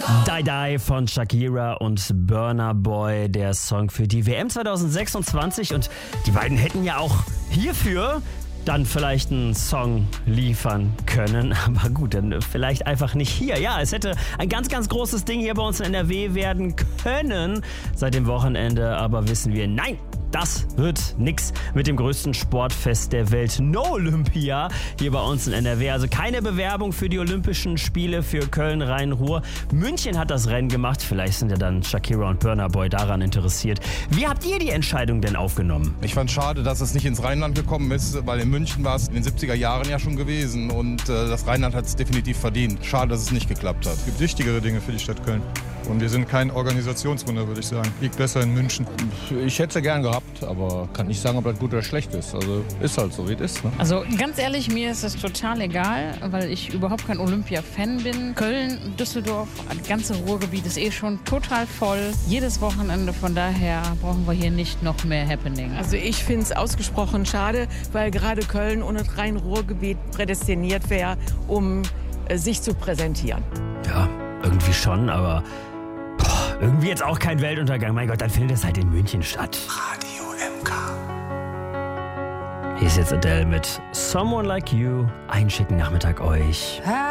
Die Die von Shakira und Burna Boy, der Song für die WM 2026. Und die beiden hätten ja auch hierfür dann vielleicht einen Song liefern können. Aber gut, dann vielleicht einfach nicht hier. Ja, es hätte ein ganz, ganz großes Ding hier bei uns in NRW werden können seit dem Wochenende. Aber wissen wir, nein, das wird nix mit dem größten Sportfest der Welt. No Olympia hier bei uns in NRW. Also keine Bewerbung für die Olympischen Spiele für Köln, Rhein-Ruhr. München hat das Rennen gemacht. Vielleicht sind ja dann Shakira und Burna Boy daran interessiert. Wie habt ihr die Entscheidung denn aufgenommen? Ich fand es schade, dass es nicht ins Rheinland gekommen ist, weil in München war es in den 70er Jahren ja schon gewesen und das Rheinland hat es definitiv verdient. Schade, dass es nicht geklappt hat. Es gibt wichtigere Dinge für die Stadt Köln. Und wir sind kein Organisationswunder, würde ich sagen. Liegt besser in München. Ich hätte es gern gehabt, aber kann nicht sagen, ob das gut oder schlecht ist. Also ist halt so, wie es ist. Ne? Also ganz ehrlich, mir ist es total egal, weil ich überhaupt kein Olympia-Fan bin. Köln, Düsseldorf, das ganze Ruhrgebiet ist schon total voll. Jedes Wochenende, von daher brauchen wir hier nicht noch mehr Happening. Also ich finde es ausgesprochen schade, weil gerade Köln und das Rhein-Ruhr-Gebiet prädestiniert wäre, um sich zu präsentieren. Ja, irgendwie schon, aber irgendwie jetzt auch kein Weltuntergang. Mein Gott, dann findet es halt in München statt. Radio MK. Hier ist jetzt Adele mit Someone Like You. Einen schicken Nachmittag euch.